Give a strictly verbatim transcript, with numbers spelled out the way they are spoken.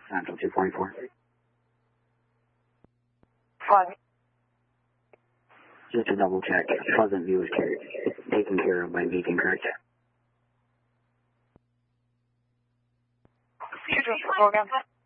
Central two forty-four. Fine. Just to double check, Pleasant View is carried, taken care of by Beacon, correct? Excuse me, go again.